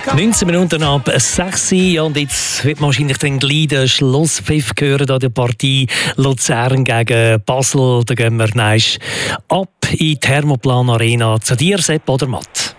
19 Minuten ab 6 Uhr. Ja, und jetzt wird wahrscheinlich den gleich Schlusspfiff hören an der Partie Luzern gegen Basel. Da gehen wir nächst ab in die Thermoplan Arena. Zu dir, Sepp Odermatt.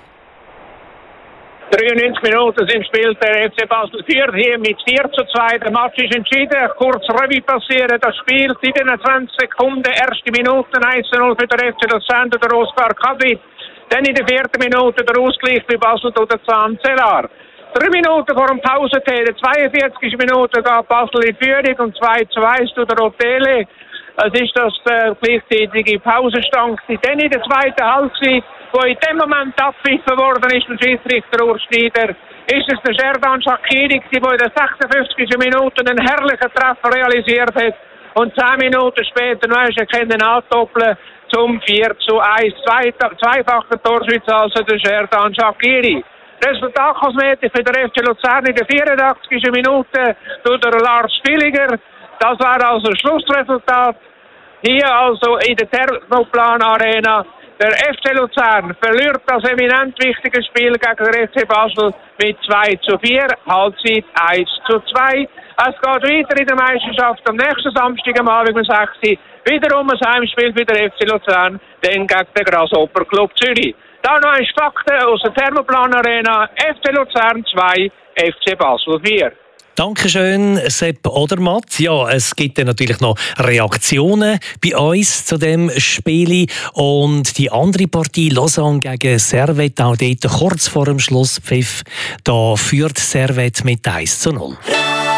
93 Minuten sind gespielt. Der FC Basel führt hier mit 4:2. Der Match ist entschieden. Kurz Revue passieren. Das Spiel in den 20 Sekunden. Erste Minute 1:0 für den FC Luzern durch Oskar Kadri. Dann in der 4. Minute der Ausgleich für Basel durch den Zahn Zellar. 3 Minuten vor dem Pausenteil, in der 42. Minute geht Basel in Führung und 2:1 durch den Rotele. Es ist das gleichzeitige Pausenstand. Dann in der zweiten Halbzeit, wo in dem Moment abgepfiffen worden ist, der Schiedsrichter Urs Schneider, ist es der Sherdan Shaqiri, der in der 56. Minute einen herrlichen Treffer realisiert hat. Und 10 Minuten später noch können andoppeln zum 4:1. Zweifacher Torschütze also der Sherdan Shaqiri. Resultatkosmetik für den FC Luzern in der 84. Minute durch den Lars Villiger. Das war also das Schlussresultat. Hier also in der Thermoplan Arena. Der FC Luzern verliert das eminent wichtige Spiel gegen den FC Basel mit 2:4, Halbzeit 1:2. Es geht weiter in der Meisterschaft am nächsten Samstag am Abend um 6 Uhr. Wiederum ein Heimspiel für den FC Luzern, dann gegen den Grasshopper Club Zürich. Da noch ein Fakten aus der Thermoplan Arena. FC Luzern 2, FC Basel 4. Dankeschön, Sepp Odermatt. Ja, es gibt dann natürlich noch Reaktionen bei uns zu dem Spiel. Und die andere Partie, Lausanne gegen Servette, auch dort kurz vor dem Schlusspfiff, da führt Servette mit 1:0.